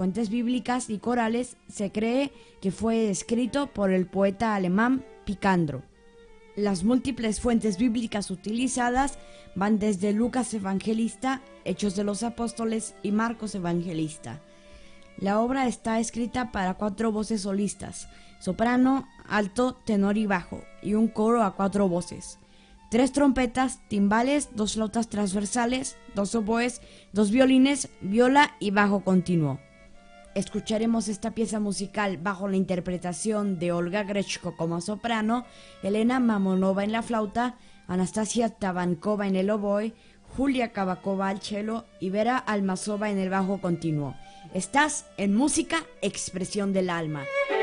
fuentes bíblicas y corales, se cree que fue escrito por el poeta alemán Picandro. Las múltiples fuentes bíblicas utilizadas van desde Lucas Evangelista, Hechos de los Apóstoles y Marcos Evangelista. La obra está escrita para 4 voces solistas, soprano, alto, tenor y bajo, y un coro a 4 voces. 3 trompetas, timbales, 2 flautas transversales, 2 oboes, 2 violines, viola y bajo continuo. Escucharemos esta pieza musical bajo la interpretación de Olga Grechko como soprano, Elena Mamonova en la flauta, Anastasia Tabankova en el oboe, Julia Kabakova al cello y Vera Almazova en el bajo continuo. Estás en Música, Expresión del Alma.